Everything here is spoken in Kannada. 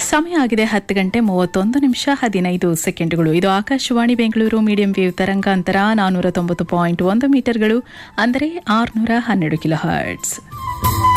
ಸಮಯ ಆಗಿದೆ 10:31:15 ಇದು ಆಕಾಶವಾಣಿ ಬೆಂಗಳೂರು ಮೀಡಿಯಂ ವೇವ್ ತರಂಗಾಂತರ 490.1 ಮೀಟರ್ಗಳು ಅಂದರೆ 612 ಕಿಲೋ ಹರ್ಟ್ಸ್.